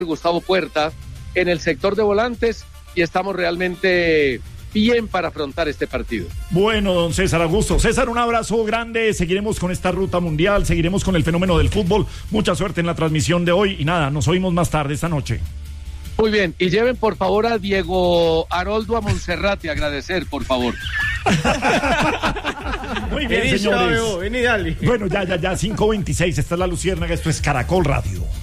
Gustavo Puerta en el sector de volantes y estamos realmente bien para afrontar este partido. Bueno, don César Augusto. César, un abrazo grande, seguiremos con esta ruta mundial, seguiremos con el fenómeno del fútbol, mucha suerte en la transmisión de hoy y nada, nos oímos más tarde esta noche. Muy bien, y lleven por favor a Diego Haroldo a Monserrate a agradecer, por favor. Muy bien, señores. Vení, dale. Bueno, ya, 5:26, esta es La Luciérnaga, esto es Caracol Radio.